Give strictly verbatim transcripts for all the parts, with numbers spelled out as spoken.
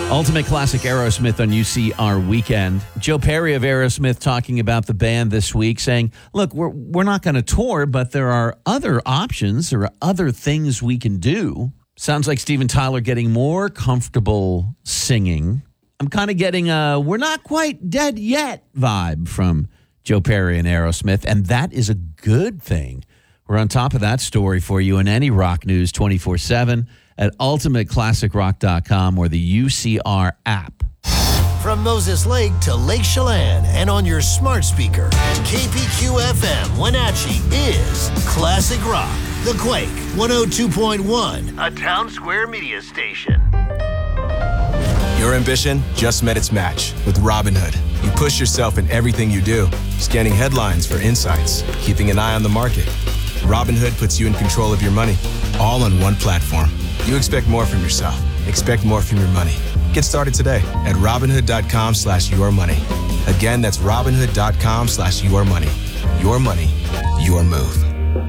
Ultimate Classic Aerosmith on U C R Weekend. Joe Perry of Aerosmith talking about the band this week, saying, look, we're, we're not going to tour, but there are other options. There are other things we can do. Sounds like Steven Tyler getting more comfortable singing. I'm kind of getting a we're not quite dead yet vibe from Joe Perry and Aerosmith, and that is a good thing. We're on top of that story for you in any rock news twenty-four seven at ultimate classic rock dot com or the U C R app. From Moses Lake to Lake Chelan and on your smart speaker, K P Q F M Wenatchee is Classic Rock. The Quake one oh two point one, a Town Square media station. Your ambition just met its match with Robinhood. You push yourself in everything you do, scanning headlines for insights, keeping an eye on the market. Robinhood puts you in control of your money, all on one platform. You expect more from yourself. Expect more from your money. Get started today at Robinhood.com slash your money. Again, that's Robinhood.com slash your money. Your money, your move.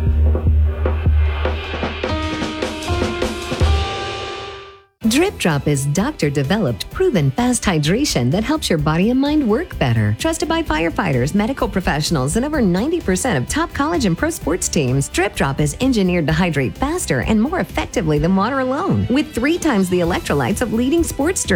Drip Drop is doctor-developed, proven fast hydration that helps your body and mind work better. Trusted by firefighters, medical professionals, and over ninety percent of top college and pro sports teams, Drip Drop is engineered to hydrate faster and more effectively than water alone, with three times the electrolytes of leading sports drinks.